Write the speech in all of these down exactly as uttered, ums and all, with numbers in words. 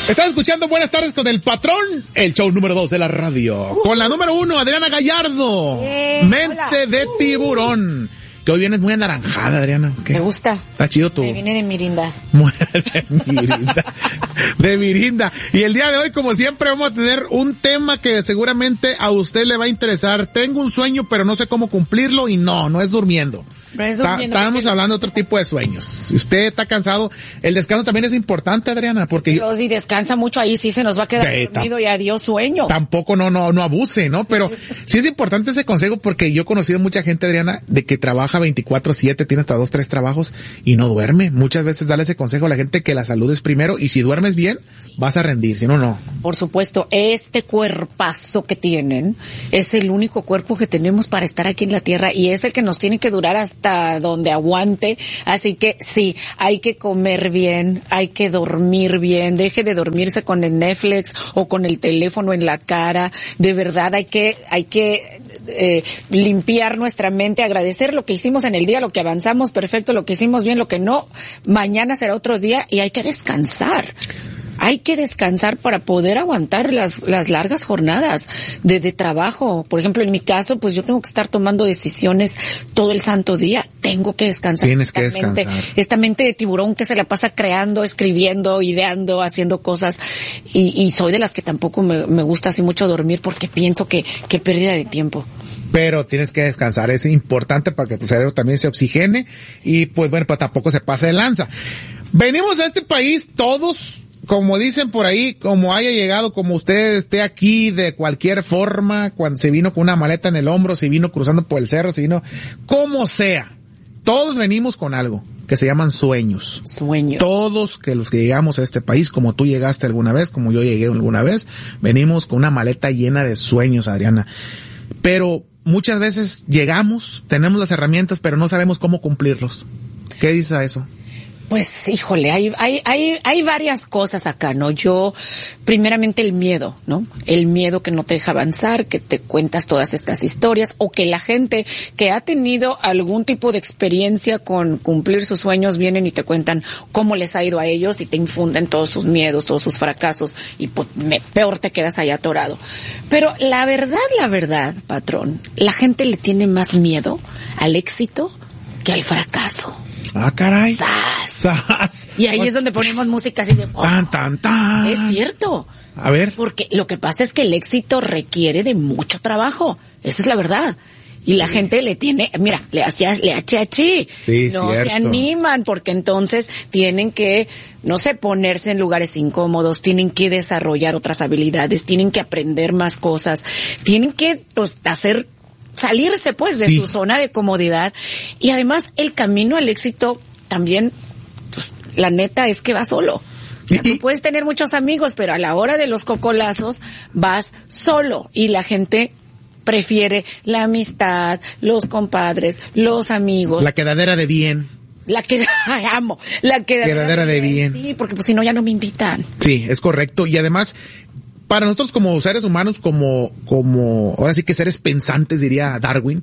Estás escuchando Buenas Tardes con el Patrón, el show número dos de la radio. Uh. Con la número uno, Adriana Gallardo. Eh, Mente hola. de tiburón. Que hoy vienes muy anaranjada, Adriana. ¿Qué? ¿Te gusta? Está chido tú. Me viene de Mirinda. de Mirinda. De Mirinda. Y el día de hoy, como siempre, vamos a tener un tema que seguramente a usted le va a interesar. Tengo un sueño, pero no sé cómo cumplirlo, y no, no es durmiendo. Es durmiendo Estábamos porque... hablando de otro tipo de sueños. Si usted está cansado, el descanso también es importante, Adriana, porque... Pero yo... si descansa mucho ahí, sí se nos va a quedar sí, dormido y adiós sueño. Tampoco no, no, no abuse, ¿no? Pero sí es importante ese consejo, porque yo he conocido mucha gente, Adriana, de que trabaja veinticuatro siete, tiene hasta dos, tres trabajos y no duerme. Muchas veces dale ese consejo a la gente, que la salud es primero, y si duermes bien, vas a rendir, si no, no. Por supuesto, este cuerpazo que tienen es el único cuerpo que tenemos para estar aquí en la tierra, y es el que nos tiene que durar hasta donde aguante. Así que sí, hay que comer bien, hay que dormir bien, deje de dormirse con el Netflix o con el teléfono en la cara. De verdad, hay que, hay que eh, limpiar nuestra mente, agradecer lo que hicimos en el día, lo que avanzamos, perfecto, lo que hicimos bien, lo que no, mañana será otro día, y hay que descansar. Hay que descansar para poder aguantar las, las largas jornadas de, de trabajo. Por ejemplo, en mi caso, pues yo tengo que estar tomando decisiones todo el santo día. Tengo que descansar. Tienes que descansar. Mente, esta mente de tiburón que se la pasa creando, escribiendo, ideando, haciendo cosas. Y, y soy de las que tampoco me, me gusta así mucho dormir, porque pienso que, que pérdida de tiempo. Pero tienes que descansar, es importante para que tu cerebro también se oxigene, y pues bueno, pues tampoco se pase de lanza. Venimos a este país todos, como dicen por ahí, como haya llegado, como usted esté aquí de cualquier forma, cuando se vino con una maleta en el hombro, se vino cruzando por el cerro, se vino, como sea, todos venimos con algo que se llaman sueños. Sueños. Todos que los que llegamos a este país, como tú llegaste alguna vez, como yo llegué alguna vez, venimos con una maleta llena de sueños, Adriana. Pero muchas veces llegamos, tenemos las herramientas, pero no sabemos cómo cumplirlos. ¿Qué dices a eso? Pues, híjole, hay, hay, hay, hay varias cosas acá, ¿no? Yo, primeramente el miedo, ¿no? El miedo que no te deja avanzar, que te cuentas todas estas historias, o que la gente que ha tenido algún tipo de experiencia con cumplir sus sueños vienen y te cuentan cómo les ha ido a ellos, y te infunden todos sus miedos, todos sus fracasos, y pues, me, peor te quedas ahí atorado. Pero la verdad, la verdad, patrón, la gente le tiene más miedo al éxito que al fracaso. Ah, caray. ¡Sas! ¡Sas! Y ahí es donde ponemos música así de... Oh, tan, tan, tan. Es cierto. A ver. Porque lo que pasa es que el éxito requiere de mucho trabajo. Esa es la verdad. Y la gente le tiene, mira, le hacía, le achachi. Sí, no cierto. Se animan, porque entonces tienen que, no sé, ponerse en lugares incómodos, tienen que desarrollar otras habilidades, tienen que aprender más cosas, tienen que, pues, hacer, salirse pues de sí. su zona de comodidad. Y además el camino al éxito también, pues, la neta es que va solo. O sea, tú puedes tener muchos amigos, pero a la hora de los cocolazos vas solo, y la gente prefiere la amistad, los compadres, los amigos. La quedadera de bien. La que amo, la quedadera, quedadera de bien. bien. Sí, porque pues si no ya no me invitan. Sí, es correcto. Y además, para nosotros como seres humanos, como, como, ahora sí que seres pensantes, diría Darwin,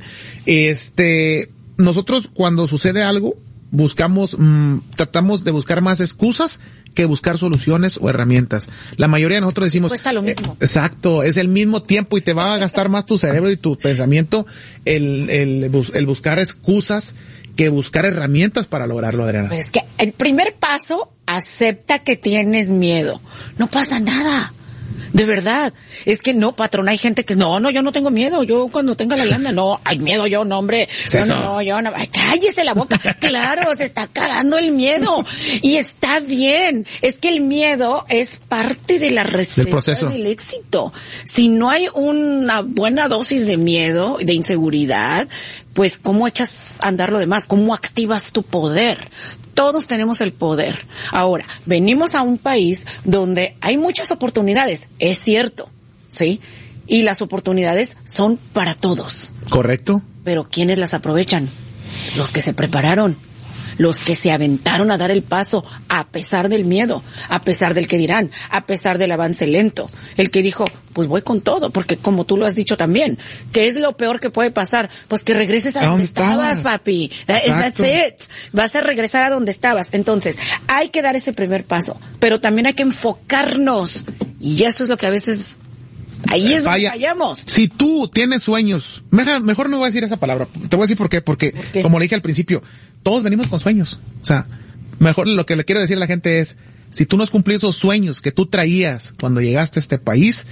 este, nosotros cuando sucede algo, buscamos, mmm, tratamos de buscar más excusas que buscar soluciones o herramientas. La mayoría de nosotros decimos... Cuesta lo mismo. Eh, exacto, es el mismo tiempo, y te va a gastar más tu cerebro y tu pensamiento el, el, el buscar excusas que buscar herramientas para lograrlo, Adriana. Pues es que el primer paso, acepta que tienes miedo. No pasa nada. De verdad. Es que no, patrón, hay gente que, no, no, yo no tengo miedo. Yo cuando tenga la lana, no, hay miedo yo, no, hombre. No, no, no, yo no. Ay, cállese la boca. Claro, se está cagando el miedo. Y está bien. Es que el miedo es parte de la receta del proceso del éxito. Si no hay una buena dosis de miedo, de inseguridad, pues ¿cómo echas a andar lo demás? ¿Cómo activas tu poder? Todos tenemos el poder. Ahora, venimos a un país donde hay muchas oportunidades, es cierto, ¿sí? Y las oportunidades son para todos. Correcto. Pero ¿quiénes las aprovechan? Los que se prepararon. los que se aventaron a dar el paso a pesar del miedo, a pesar del que dirán, a pesar del avance lento. El que dijo, pues voy con todo, porque como tú lo has dicho también, ¿qué es lo peor que puede pasar? Pues que regreses a donde estabas, papi. That's it. Vas a regresar a donde estabas. Entonces, hay que dar ese primer paso, pero también hay que enfocarnos. Y eso es lo que a veces... Ahí es donde fallamos. Si tú tienes sueños, mejor, mejor no voy a decir esa palabra. Te voy a decir por qué. Porque, ¿por qué? Como le dije al principio, todos venimos con sueños. O sea, mejor lo que le quiero decir a la gente es, si tú no has cumplido esos sueños que tú traías cuando llegaste a este país,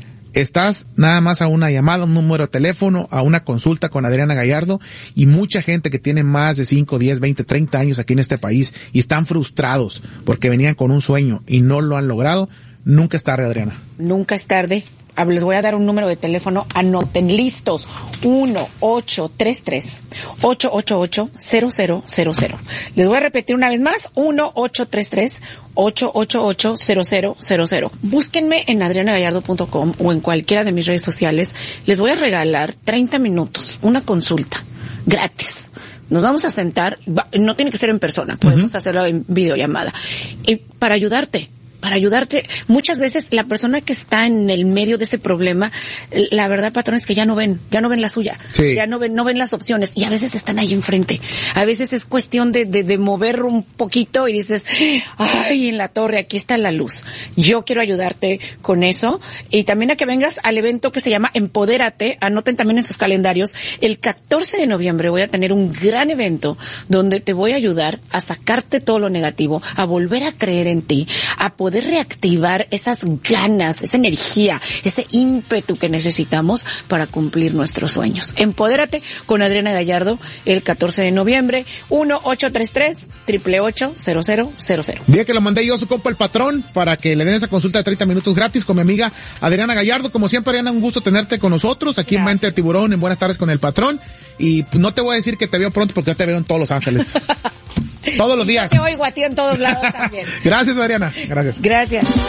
estás nada más a una llamada, un número de teléfono, a una consulta con Adriana Gallardo, y mucha gente que tiene más de cinco, diez, veinte, treinta años aquí en este país y están frustrados porque venían con un sueño y no lo han logrado. Nunca es tarde, Adriana. Nunca es tarde. Les voy a dar un número de teléfono, anoten listos, uno ocho tres tres, ocho ocho ocho, cero cero cero cero. Les voy a repetir una vez más, uno ocho tres tres, ocho ocho ocho, cero cero cero cero. Búsquenme en adriana gallardo punto com o en cualquiera de mis redes sociales. Les voy a regalar treinta minutos, una consulta, gratis. Nos vamos a sentar, no tiene que ser en persona, podemos uh-huh. hacerlo en videollamada, y para ayudarte. Para ayudarte, muchas veces la persona que está en el medio de ese problema, la verdad, patrón, es que ya no ven, ya no ven la suya, sí. ya no ven, no ven las opciones, y a veces están ahí enfrente. A veces es cuestión de, de, de mover un poquito y dices, ay, en la torre, aquí está la luz. Yo quiero ayudarte con eso, y también a que vengas al evento que se llama Empodérate, anoten también en sus calendarios, el catorce de noviembre voy a tener un gran evento donde te voy a ayudar a sacarte todo lo negativo, a volver a creer en ti, a poder poder reactivar esas ganas, esa energía, ese ímpetu que necesitamos para cumplir nuestros sueños. Empodérate con Adriana Gallardo el catorce de noviembre, uno ocho tres tres, ocho ocho ocho, cero cero cero cero. Día que lo mandé yo a su compa el patrón para que le den esa consulta de treinta minutos gratis con mi amiga Adriana Gallardo. Como siempre, Adriana, un gusto tenerte con nosotros aquí Gracias. En Mente de Tiburón, en Buenas Tardes con el Patrón. Y no te voy a decir que te veo pronto porque yo te veo en todos Los Ángeles. Todos los días. Te oigo a ti en todos lados también. Gracias, Adriana. Gracias. Gracias.